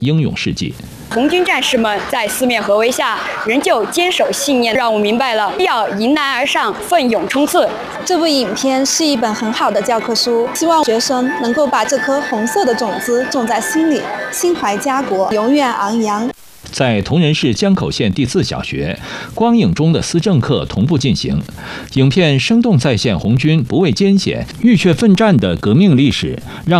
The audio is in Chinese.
英勇事迹。 红军战士们在四面合围下仍旧坚守信念，让我明白了要迎难而上，奋勇冲刺。 这部影片是一本很好的教科书，希望学生能够把这颗红色的种子种在心里，心怀家国，永远昂扬。 在铜仁市江口县第4小学，光影中的思政课同步进行。影片生动再现红军不畏艰险、浴血奋战的革命历史，让